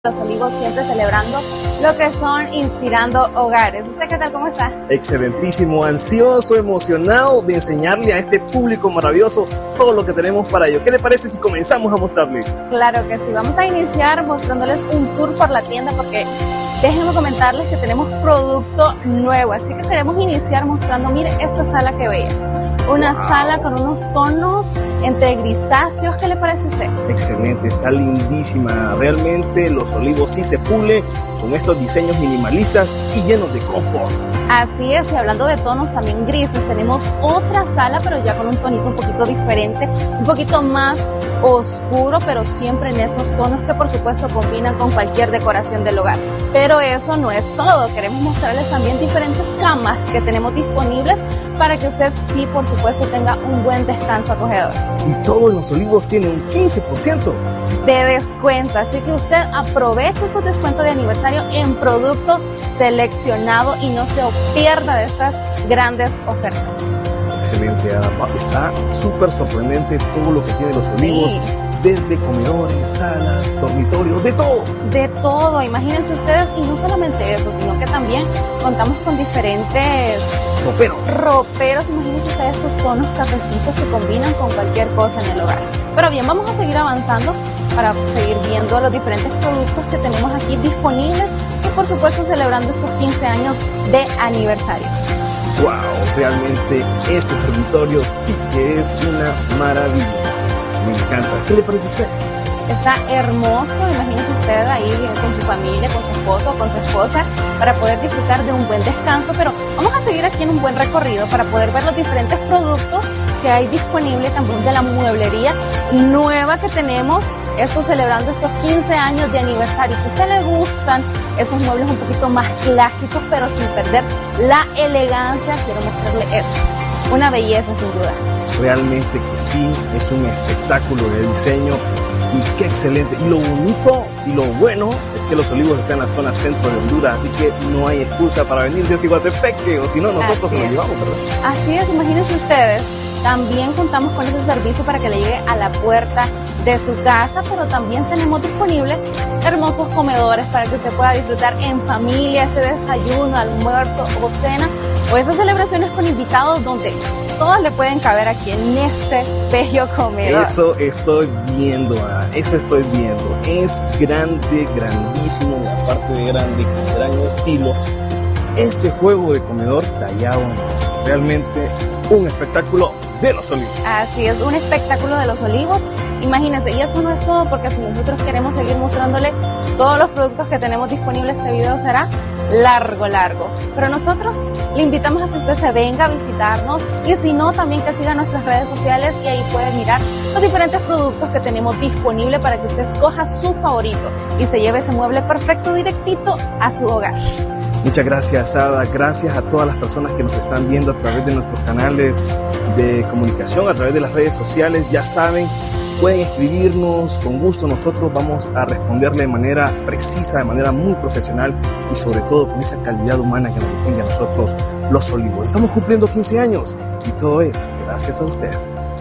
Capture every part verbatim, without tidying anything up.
Los Olivos, siempre celebrando lo que son Inspirando Hogares. ¿Usted qué tal? ¿Cómo está? Excelentísimo, ansioso, emocionado de enseñarle a este público maravilloso todo lo que tenemos para ello. ¿Qué le parece si comenzamos a mostrarle? Claro que sí, vamos a iniciar mostrándoles un tour por la tienda porque déjenme comentarles que tenemos producto nuevo, así que queremos iniciar mostrando, miren esta sala que bella. Una wow. sala con unos tonos entre grisáceos. ¿Qué le parece a usted? Excelente, está lindísima. Realmente Los Olivos sí se pule con estos diseños minimalistas y llenos de confort. Así es, y hablando de tonos también grises, tenemos otra sala, pero ya con un tonito un poquito diferente, un poquito más oscuro, pero siempre en esos tonos que por supuesto combinan con cualquier decoración del hogar. Pero eso no es todo, queremos mostrarles también diferentes camas que tenemos disponibles para que usted sí, por supuesto, tenga un buen descanso acogedor. Y todos Los Olivos tienen un quince por ciento de descuento, así que usted aproveche estos descuentos de aniversario en producto seleccionado y no se pierda de estas grandes ofertas. Excelente, Ada. Está súper sorprendente todo lo que tiene Los Olivos, sí. Desde comedores, salas, dormitorios, de todo. De todo, imagínense ustedes, y no solamente eso, sino que también contamos con diferentes roperos. Roperos, imagínense ustedes estos tonos cafecitos que combinan con cualquier cosa en el hogar. Pero bien, vamos a seguir avanzando para seguir viendo los diferentes productos que tenemos aquí disponibles y por supuesto celebrando estos quince años de aniversario. ¡Wow! Realmente este dormitorio sí que es una maravilla. Me encanta. ¿Qué le parece a usted? Está hermoso, imagínese usted ahí con su familia, con su esposo, con su esposa, para poder disfrutar de un buen descanso. Pero vamos a seguir aquí en un buen recorrido para poder ver los diferentes productos que hay disponibles, también de la mueblería nueva que tenemos. Esto celebrando estos quince años de aniversario. Si a usted le gustan esos muebles un poquito más clásicos, pero sin perder la elegancia, quiero mostrarle esto. Una belleza sin duda. Realmente que sí, es un espectáculo de diseño y qué excelente. Y lo bonito y lo bueno es que Los Olivos está en la zona centro de Honduras, así que no hay excusa para venirse a Ciguatepeque, o si no, nosotros nos lo llevamos, ¿verdad? Así es, imagínense ustedes. También contamos con ese servicio para que le llegue a la puerta de su casa, pero también tenemos disponibles hermosos comedores para que usted pueda disfrutar en familia ese desayuno, almuerzo o cena, o esas celebraciones con invitados donde todos le pueden caber aquí en este bello comedor. Eso estoy viendo, ah, eso estoy viendo. Es grande, grandísimo, y aparte de grande, con gran estilo. Este juego de comedor tallado, realmente un espectáculo de Los Olivos. Así es, un espectáculo de Los Olivos. Imagínense, y eso no es todo, porque si nosotros queremos seguir mostrándole todos los productos que tenemos disponibles, este video será largo, largo. Pero nosotros le invitamos a que usted se venga a visitarnos y si no, también que siga nuestras redes sociales y ahí puede mirar los diferentes productos que tenemos disponibles para que usted escoja su favorito y se lleve ese mueble perfecto directito a su hogar. Muchas gracias, Ada. Gracias a todas las personas que nos están viendo a través de nuestros canales de comunicación, a través de las redes sociales. Ya saben, pueden escribirnos con gusto. Nosotros vamos a responderle de manera precisa, de manera muy profesional y sobre todo con esa calidad humana que nos distingue a nosotros, Los Olivos. Estamos cumpliendo quince años y todo es gracias a usted.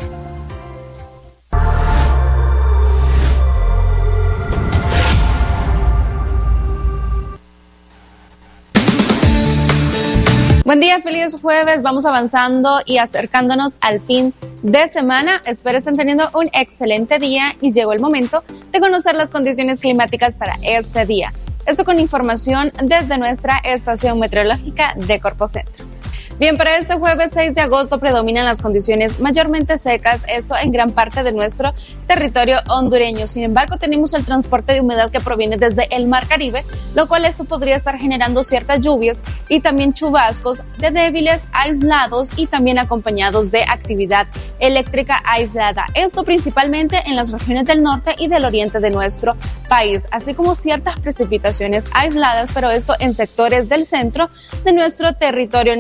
Buen día, feliz jueves, vamos avanzando y acercándonos al fin de semana. Espero estén teniendo un excelente día y llegó el momento de conocer las condiciones climáticas para este día. Esto con información desde nuestra estación meteorológica de Corpocentro. Bien, para este jueves seis de agosto predominan las condiciones mayormente secas, esto en gran parte de nuestro territorio hondureño. Sin embargo, tenemos el transporte de humedad que proviene desde el Mar Caribe, lo cual esto podría estar generando ciertas lluvias y también chubascos de débiles, aislados y también acompañados de actividad eléctrica aislada. Esto principalmente en las regiones del norte y del oriente de nuestro país, así como ciertas precipitaciones aisladas, pero esto en sectores del centro de nuestro territorio nacional.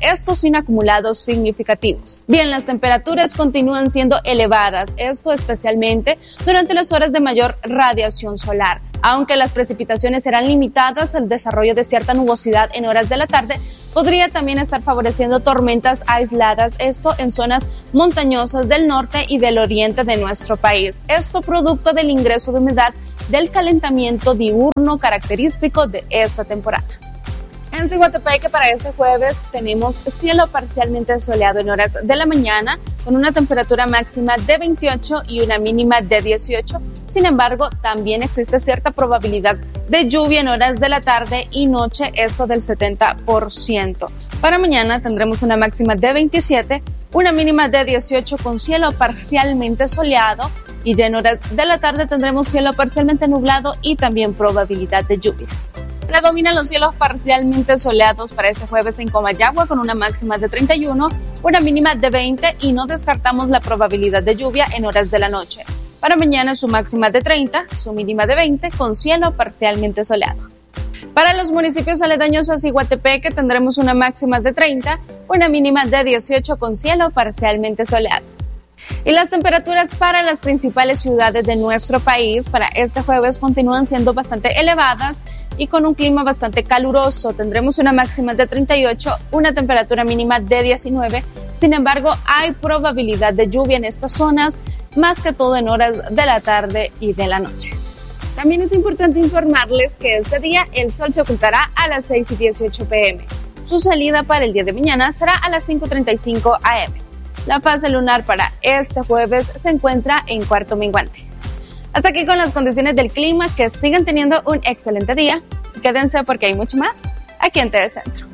esto sin acumulados significativos. Bien, las temperaturas continúan siendo elevadas, esto especialmente durante las horas de mayor radiación solar. Aunque las precipitaciones serán limitadas, el desarrollo de cierta nubosidad en horas de la tarde podría también estar favoreciendo tormentas aisladas, esto en zonas montañosas del norte y del oriente de nuestro país. Esto producto del ingreso de humedad del calentamiento diurno característico de esta temporada. En Ciguatepeque para este jueves tenemos cielo parcialmente soleado en horas de la mañana con una temperatura máxima de veintiocho y una mínima de dieciocho. Sin embargo, también existe cierta probabilidad de lluvia en horas de la tarde y noche, esto del setenta por ciento. Para mañana tendremos una máxima de veintisiete, una mínima de dieciocho con cielo parcialmente soleado y ya en horas de la tarde tendremos cielo parcialmente nublado y también probabilidad de lluvia. Predominan los cielos parcialmente soleados para este jueves en Comayagua con una máxima de treinta y uno, una mínima de veinte y no descartamos la probabilidad de lluvia en horas de la noche. Para mañana su máxima de treinta, su mínima de veinte con cielo parcialmente soleado. Para los municipios aledaños a Ciguatepeque tendremos una máxima de treinta, una mínima de dieciocho con cielo parcialmente soleado. Y las temperaturas para las principales ciudades de nuestro país para este jueves continúan siendo bastante elevadas y con un clima bastante caluroso. Tendremos una máxima de treinta y ocho, una temperatura mínima de diecinueve. Sin embargo, hay probabilidad de lluvia en estas zonas, más que todo en horas de la tarde y de la noche. También es importante informarles que este día el sol se ocultará a las seis y dieciocho pm. Su salida para el día de mañana será a las cinco y treinta y cinco am. La fase lunar para este jueves se encuentra en cuarto menguante. Hasta aquí con las condiciones del clima, que sigan teniendo un excelente día. Quédense porque hay mucho más aquí en T V Centro.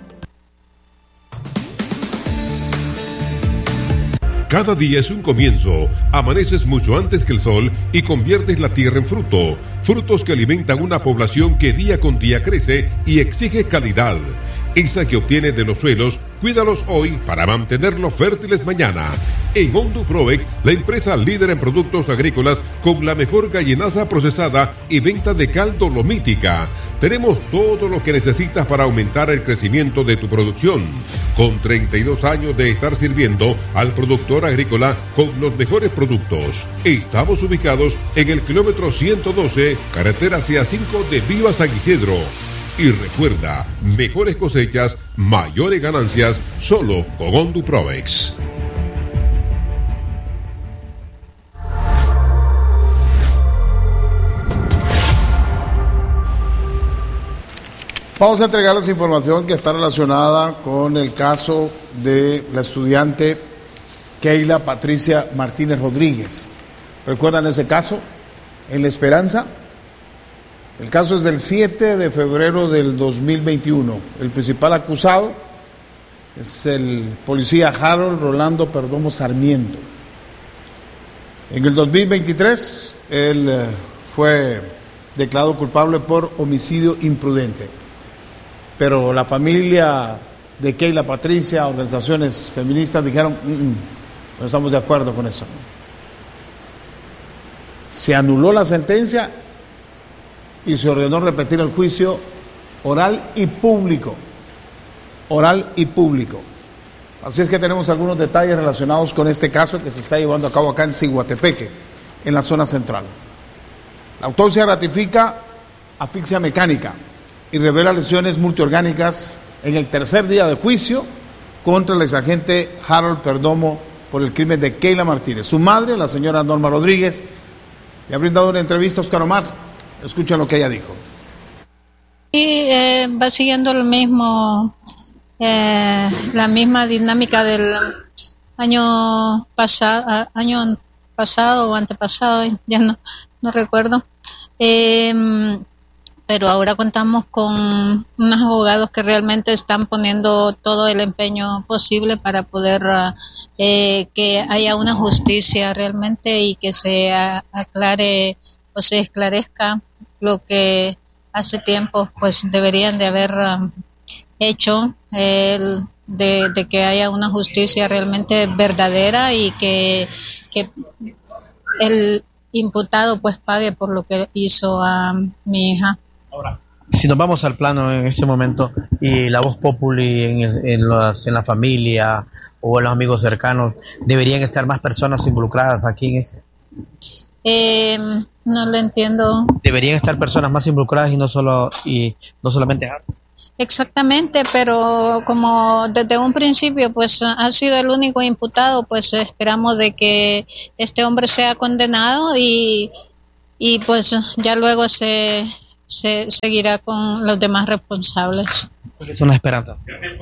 Cada día es un comienzo. Amaneces mucho antes que el sol y conviertes la tierra en fruto. Frutos que alimentan una población que día con día crece y exige calidad. Esa que obtienes de los suelos, cuídalos hoy para mantenerlos fértiles mañana. En Honduprovex, la empresa líder en productos agrícolas con la mejor gallinaza procesada y venta de caldo lomítica. Tenemos todo lo que necesitas para aumentar el crecimiento de tu producción. Con treinta y dos años de estar sirviendo al productor agrícola con los mejores productos. Estamos ubicados en el kilómetro ciento doce, carretera C A cinco de Viva San Isidro. Y recuerda, mejores cosechas, mayores ganancias, solo con Honduprovex. Vamos a entregarles información que está relacionada con el caso de la estudiante Keila Patricia Martínez Rodríguez. ¿Recuerdan ese caso? En La Esperanza. El caso es del siete de febrero del dos mil veintiuno. El principal acusado es el policía Harold Rolando Perdomo Sarmiento. En el dos mil veintitrés, él eh, fue declarado culpable por homicidio imprudente. Pero la familia de Keila Patricia, organizaciones feministas dijeron, mm, no estamos de acuerdo con eso. Se anuló la sentencia y se ordenó repetir el juicio oral y público. Oral y público. Así es que tenemos algunos detalles relacionados con este caso que se está llevando a cabo acá en Ciguatepeque, en la zona central. La autopsia ratifica asfixia mecánica y revela lesiones multiorgánicas en el tercer día de juicio contra el exagente Harold Perdomo por el crimen de Keila Martínez. Su madre, la señora Norma Rodríguez, le ha brindado una entrevista a Oscar Omar. Escuchen lo que ella dijo. Y eh, va siguiendo lo mismo, eh, la misma dinámica del año pasado, año pasado o antepasado, ya no, no recuerdo. Eh, pero ahora contamos con unos abogados que realmente están poniendo todo el empeño posible para poder eh, que haya una justicia realmente y que se aclare o se esclarezca lo que hace tiempo pues deberían de haber um, hecho, el, de, de que haya una justicia realmente verdadera y que, que el imputado pues pague por lo que hizo a mi hija. Ahora, Si nos vamos al plano en este momento y la voz populi en, el, en, las, en la familia o en los amigos cercanos, ¿deberían estar más personas involucradas aquí en este? Eh, no lo entiendo. ¿Deberían estar personas más involucradas y no solo y no solamente Harold? Exactamente, pero como desde un principio pues ha sido el único imputado, pues esperamos de que este hombre sea condenado y, y pues ya luego se, se seguirá con los demás responsables. ¿Cuáles son las esperanzas?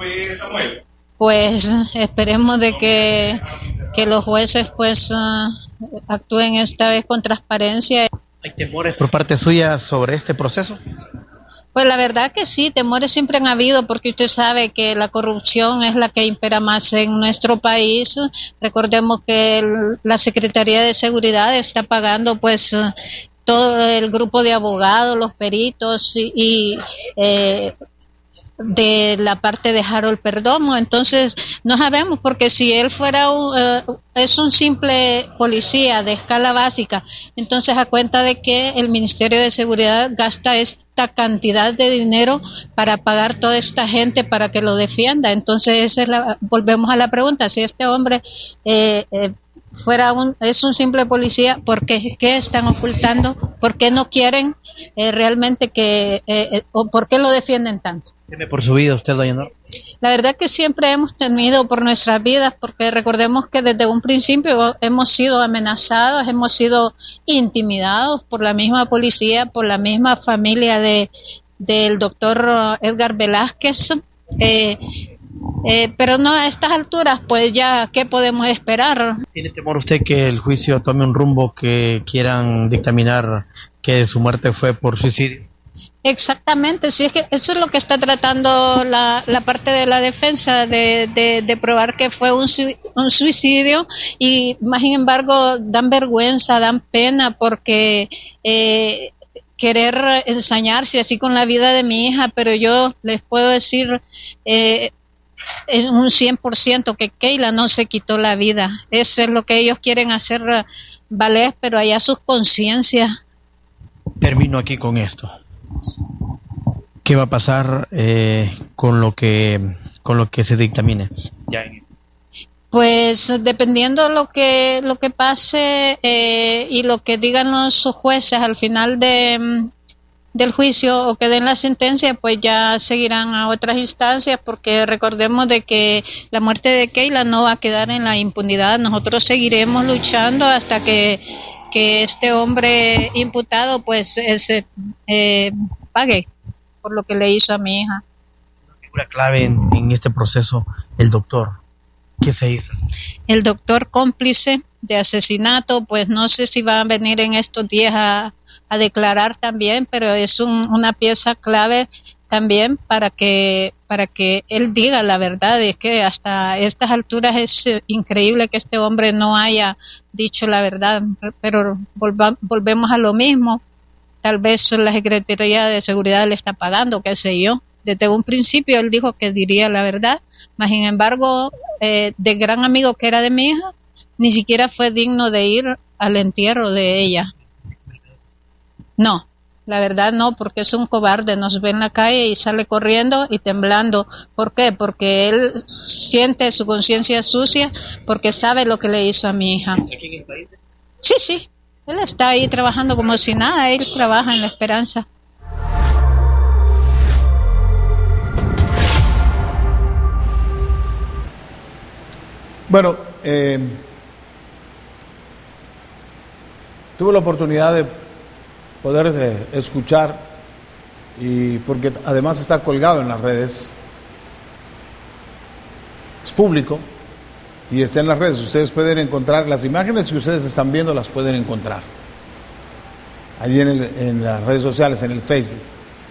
Pues esperemos de que, que los jueces pues uh, actúen esta vez con transparencia. ¿Hay temores por parte suya sobre este proceso? Pues la verdad que sí, temores siempre han habido porque usted sabe que la corrupción es la que impera más en nuestro país. Recordemos que el, la Secretaría de Seguridad está pagando pues todo el grupo de abogados, los peritos y, y eh, de la parte de Harold Perdomo. Entonces no sabemos, porque si él fuera un, uh, es un simple policía de escala básica, entonces a cuenta de que el Ministerio de Seguridad gasta esta cantidad de dinero para pagar toda esta gente para que lo defienda. Entonces esa es la, volvemos a la pregunta, si este hombre eh, eh, fuera un, es un simple policía, ¿por qué? ¿Qué están ocultando? ¿Por qué no quieren eh, realmente que, eh, o por qué lo defienden tanto? ¿Teme por su vida usted, doña Norma? La verdad que siempre hemos temido por nuestras vidas, porque recordemos que desde un principio hemos sido amenazados, hemos sido intimidados por la misma policía, por la misma familia de del doctor Edgar Velázquez, eh, eh, pero no a estas alturas, pues ya, ¿qué podemos esperar? ¿Tiene temor usted que el juicio tome un rumbo que quieran dictaminar que su muerte fue por suicidio? Exactamente, sí, es que eso es lo que está tratando la, la parte de la defensa, de, de, de probar que fue un, un suicidio, y más sin embargo dan vergüenza, dan pena, porque eh, querer ensañarse así con la vida de mi hija, pero yo les puedo decir eh, en un cien por ciento que Keila no se quitó la vida. Eso es lo que ellos quieren hacer valer, pero allá sus conciencias. Termino aquí con esto. ¿Qué va a pasar eh, con lo que con lo que se dictamine? Ya. Pues dependiendo lo que lo que pase eh, y lo que digan los jueces al final de del juicio o que den la sentencia, pues ya seguirán a otras instancias, porque recordemos de que la muerte de Keila no va a quedar en la impunidad. Nosotros seguiremos luchando hasta que que este hombre imputado pues ese, eh, pague por lo que le hizo a mi hija. Una figura clave en, en este proceso, el doctor. ¿Qué se hizo? El doctor cómplice de asesinato, pues no sé si va a venir en estos días a, a declarar también, pero es un, una pieza clave también para que para que él diga la verdad. Es que hasta estas alturas es increíble que este hombre no haya dicho la verdad, pero volva, volvemos a lo mismo. Tal vez la Secretaría de Seguridad le está pagando, qué sé yo. Desde un principio él dijo que diría la verdad, mas sin embargo, eh, de gran amigo que era de mi hija, ni siquiera fue digno de ir al entierro de ella. No. La verdad no, porque es un cobarde, nos ve en la calle y sale corriendo y temblando. ¿Por qué? Porque él siente su conciencia sucia, porque sabe lo que le hizo a mi hija. ¿Aquí en el país? Sí, sí, él está ahí trabajando como si nada, él trabaja en La Esperanza. Bueno, eh, tuve la oportunidad de poder eh, escuchar, y porque además está colgado en las redes, es público y está en las redes. Ustedes pueden encontrar las imágenes que ustedes están viendo, las pueden encontrar allí en, el, en las redes sociales, en el Facebook.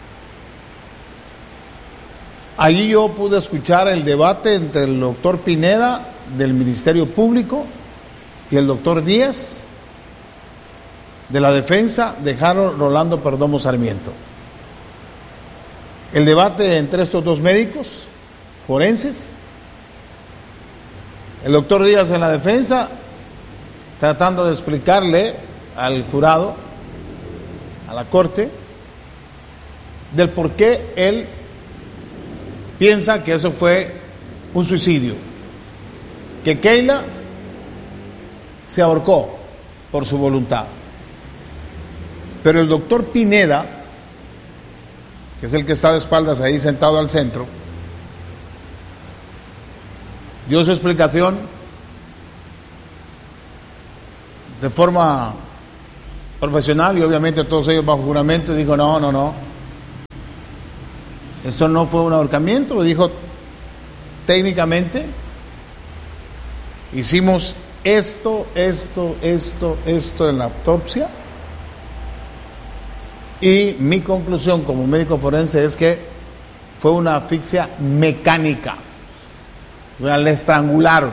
Allí yo pude escuchar el debate entre el doctor Pineda del Ministerio Público y el doctor Díaz de la defensa de Harold Rolando Perdomo Sarmiento. El debate entre estos dos médicos forenses, el doctor Díaz en la defensa, tratando de explicarle al jurado, a la corte, del por qué él piensa que eso fue un suicidio, que Keila se ahorcó por su voluntad. Pero el doctor Pineda, que es el que está de espaldas ahí sentado al centro, dio su explicación de forma profesional y obviamente todos ellos bajo juramento, y dijo no, no, no, eso no fue un ahorcamiento. Dijo, técnicamente hicimos esto, esto, esto, esto en la autopsia, y mi conclusión como médico forense es que fue una asfixia mecánica, o sea, le estrangularon.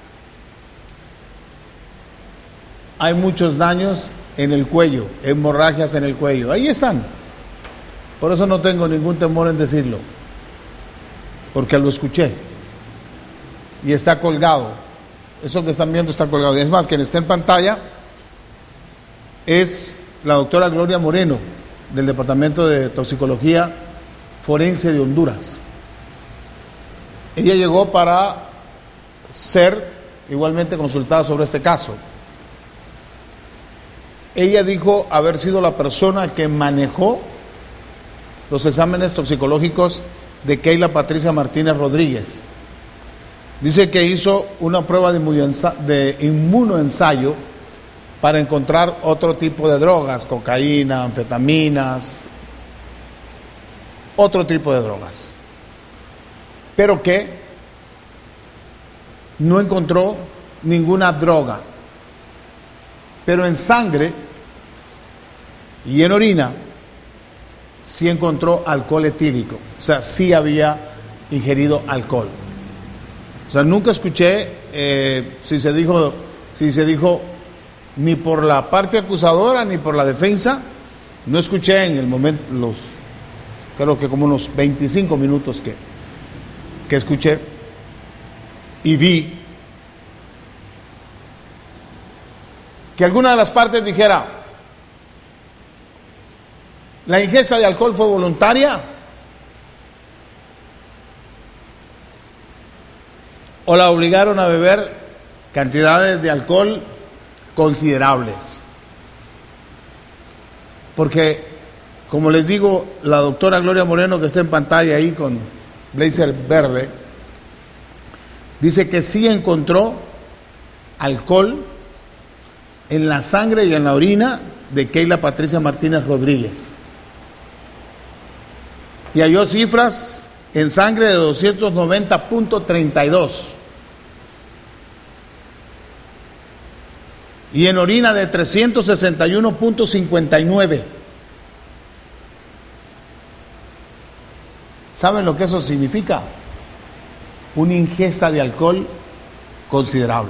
Hay muchos daños en el cuello, hemorragias en el cuello, ahí están. Por eso no tengo ningún temor en decirlo, porque lo escuché y está colgado. Eso que están viendo está colgado. Y es más, quien está en pantalla es la doctora Gloria Moreno, del Departamento de Toxicología Forense de Honduras. Ella llegó para ser igualmente consultada sobre este caso. Ella dijo haber sido la persona que manejó los exámenes toxicológicos de Keila Patricia Martínez Rodríguez. Dice que hizo una prueba de inmunoensayo para encontrar otro tipo de drogas, cocaína, anfetaminas, otro tipo de drogas, pero que no encontró ninguna droga. Pero en sangre y en orina sí encontró alcohol etílico, o sea, sí había ingerido alcohol. O sea, nunca escuché eh, si se dijo, si se dijo ni por la parte acusadora ni por la defensa, no escuché en el momento, los, creo que como unos veinticinco minutos que, que escuché y vi que alguna de las partes dijera, la ingesta de alcohol fue voluntaria o la obligaron a beber cantidades de alcohol considerables. Porque, como les digo, la doctora Gloria Moreno, que está en pantalla ahí con blazer verde, dice que sí encontró alcohol en la sangre y en la orina de Keila Patricia Martínez Rodríguez. Y halló cifras en sangre de doscientos noventa punto treinta y dos y en orina de trescientos sesenta y uno punto cincuenta y nueve. ¿Saben lo que eso significa? Una ingesta de alcohol considerable.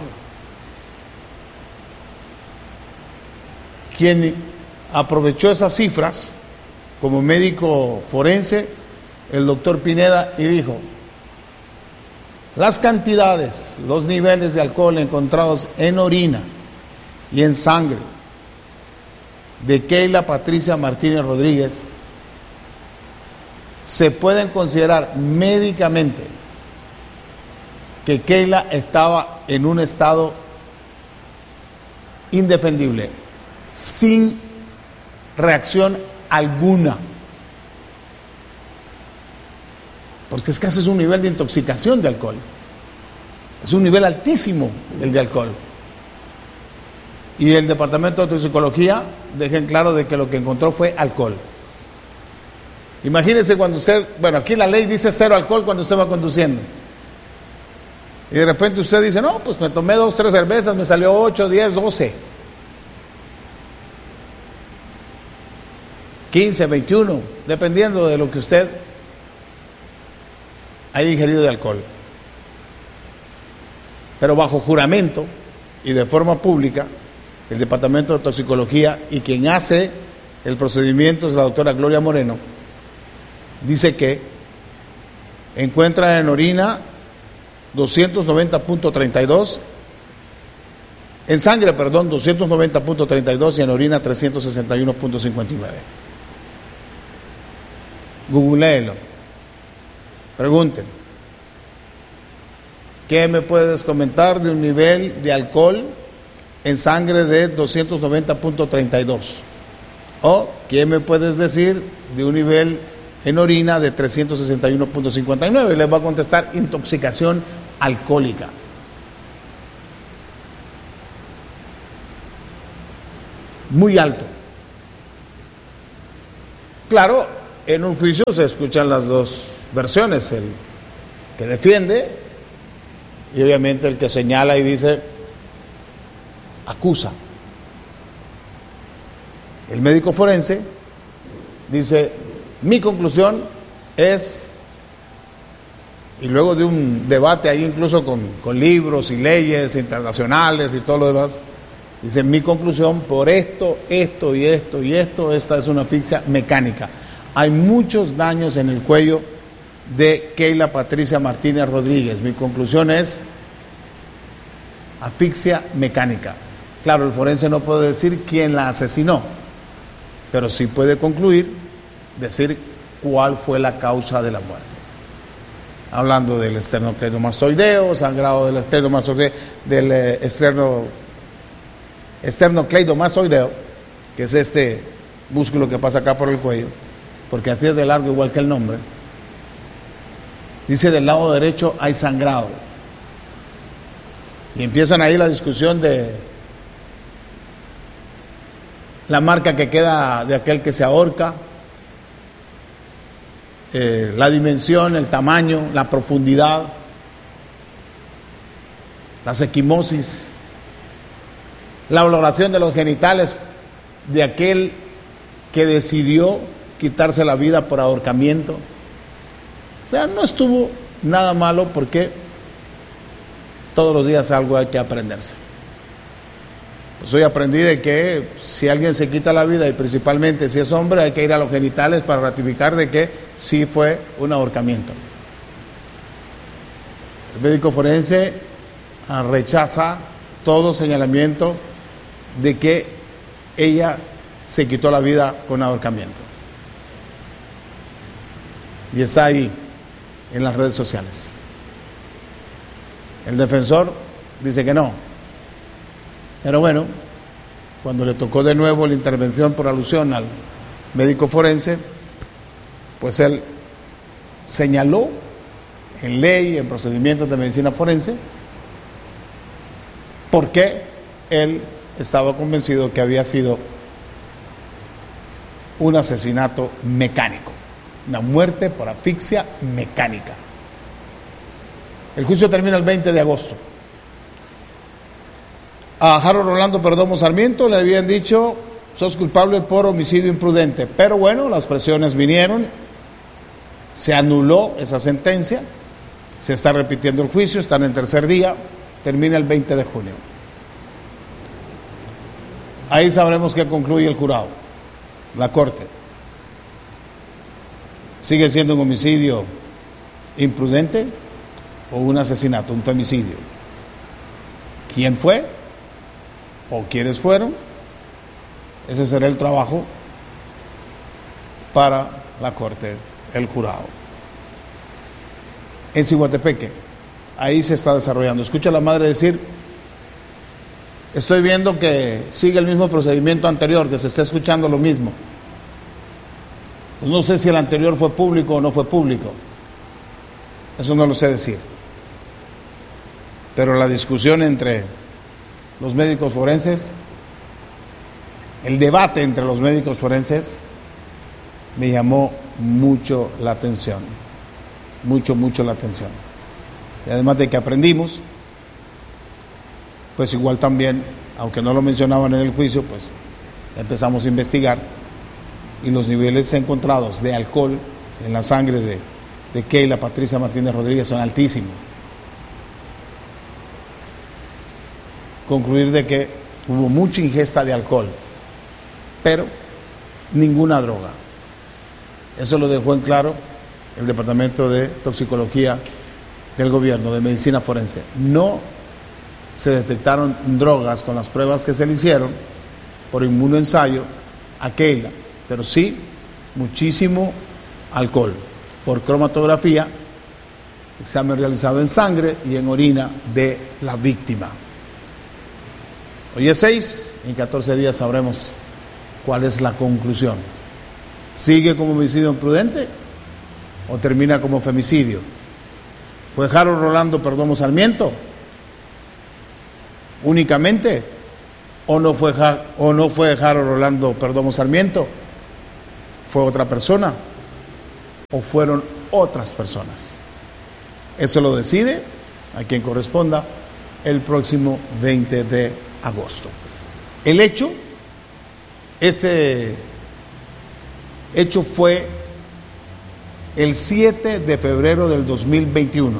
Quien aprovechó esas cifras como médico forense, el doctor Pineda, y dijo, las cantidades, los niveles de alcohol encontrados en orina y en sangre de Keila Patricia Martínez Rodríguez se pueden considerar médicamente que Keila estaba en un estado indefendible, sin reacción alguna, porque es que ese es un nivel de intoxicación de alcohol, es un nivel altísimo el de alcohol. Y el Departamento de Toxicología deja en claro de que lo que encontró fue alcohol. Imagínese cuando usted, bueno, aquí la ley dice cero alcohol cuando usted va conduciendo, y de repente usted dice, no, pues me tomé dos, tres cervezas, me salió ocho, diez, doce, quince, veintiuno, dependiendo de lo que usted haya ingerido de alcohol. Pero bajo juramento y de forma pública, el Departamento de Toxicología y quien hace el procedimiento es la doctora Gloria Moreno, dice que encuentra en orina doscientos noventa punto treinta y dos, en sangre, perdón, doscientos noventa punto treinta y dos y en orina trescientos sesenta y uno punto cincuenta y nueve. Googleelo. Pregunten. ¿Qué me puedes comentar de un nivel de alcohol en sangre de doscientos noventa punto treinta y dos? ¿O qué me puedes decir de un nivel en orina de trescientos sesenta y uno punto cincuenta y nueve? Y les va a contestar intoxicación alcohólica. Muy alto. Claro, en un juicio se escuchan las dos versiones, el que defiende y obviamente el que señala y dice, acusa. El médico forense dice, mi conclusión es, y luego de un debate ahí incluso con, con libros y leyes internacionales y todo lo demás, dice, mi conclusión por esto, esto y esto y esto, esta es una asfixia mecánica. Hay muchos daños en el cuello de Keila Patricia Martínez Rodríguez. Mi conclusión es asfixia mecánica. Claro, el forense no puede decir quién la asesinó, pero sí puede concluir, decir cuál fue la causa de la muerte. Hablando del esternocleidomastoideo, sangrado del esternocleidomastoideo, del eh, esterno, esternocleidomastoideo, que es este músculo que pasa acá por el cuello, porque así es de largo igual que el nombre. Dice, del lado derecho hay sangrado. Y empiezan ahí la discusión de la marca que queda de aquel que se ahorca, eh, la dimensión, el tamaño, la profundidad, las equimosis, la valoración de los genitales de aquel que decidió quitarse la vida por ahorcamiento. O sea, no estuvo nada malo, porque todos los días algo hay que aprenderse. Pues hoy aprendí de que si alguien se quita la vida, y principalmente si es hombre, hay que ir a los genitales para ratificar de que sí fue un ahorcamiento. El médico forense rechaza todo señalamiento de que ella se quitó la vida con ahorcamiento. Y está ahí en las redes sociales. El defensor dice que no. Pero bueno, cuando le tocó de nuevo la intervención por alusión al médico forense, pues él señaló en ley, en procedimientos de medicina forense, por qué él estaba convencido que había sido un asesinato mecánico, una muerte por asfixia mecánica. El juicio termina el veinte de agosto. A Harold Rolando Perdomo Sarmiento le habían dicho, sos culpable por homicidio imprudente, pero bueno, las presiones vinieron, se anuló esa sentencia, se está repitiendo el juicio, están en tercer día, termina el veinte de junio. Ahí sabremos qué concluye el jurado, la corte. ¿Sigue siendo un homicidio imprudente o un asesinato, un femicidio? ¿Quién fue o quiénes fueron? Ese será el trabajo para la corte, el jurado. En Ciguatepeque, ahí se está desarrollando. Escucha a la madre decir, estoy viendo que sigue el mismo procedimiento anterior, que se está escuchando lo mismo. Pues no sé si el anterior fue público o no fue público, eso no lo sé decir, pero la discusión entre los médicos forenses, el debate entre los médicos forenses, me llamó mucho la atención, mucho, mucho la atención. Y además de que aprendimos, pues igual también, aunque no lo mencionaban en el juicio, pues empezamos a investigar, y los niveles encontrados de alcohol en la sangre de, de Keila Patricia Martínez Rodríguez son altísimos. Concluir de que hubo mucha ingesta de alcohol, pero ninguna droga. Eso lo dejó en claro el Departamento de Toxicología del Gobierno, de Medicina Forense. No se detectaron drogas con las pruebas que se le hicieron por inmunoensayo a Keila, pero sí muchísimo alcohol por cromatografía, examen realizado en sangre y en orina de la víctima. Hoy es seis, en catorce días sabremos cuál es la conclusión. ¿Sigue como homicidio imprudente o termina como femicidio? ¿Fue Harold Rolando Perdomo Sarmiento únicamente o no fue o no fue Harold Rolando Perdomo Sarmiento? ¿Fue otra persona o fueron otras personas? Eso lo decide a quien corresponda el próximo veinte de agosto. El hecho, este hecho fue el siete de febrero del dos mil veintiuno.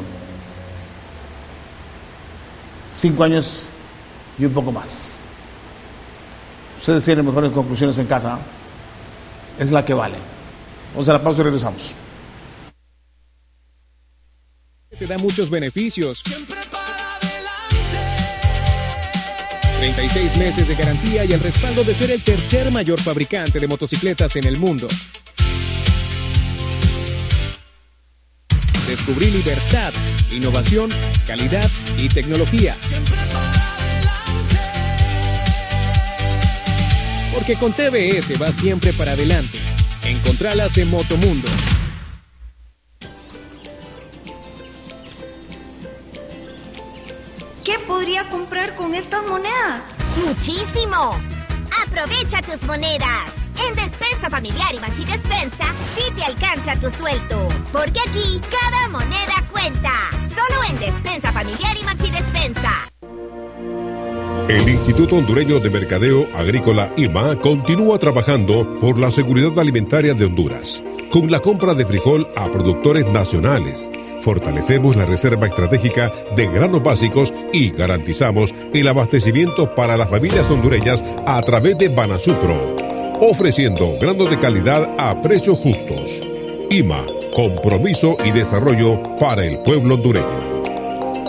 Cinco años y un poco más. Ustedes tienen mejores conclusiones en casa. Es la que vale. Vamos a la pausa y regresamos. Te da muchos beneficios. treinta y seis meses de garantía y el respaldo de ser el tercer mayor fabricante de motocicletas en el mundo. Descubrí libertad, innovación, calidad y tecnología. Porque con T V S vas siempre para adelante. Encontralas en Motomundo. ¿Qué podría comprar con estas monedas? ¡Muchísimo! ¡Aprovecha tus monedas! En Despensa Familiar y Maxi Despensa sí te alcanza tu sueldo. Porque aquí cada moneda cuenta. Solo en Despensa Familiar y Maxi Despensa. El Instituto Hondureño de Mercadeo Agrícola I M A continúa trabajando por la seguridad alimentaria de Honduras. Con la compra de frijol a productores nacionales, fortalecemos la reserva estratégica de granos básicos y garantizamos el abastecimiento para las familias hondureñas a través de Banasupro, ofreciendo granos de calidad a precios justos. I M A, compromiso y desarrollo para el pueblo hondureño.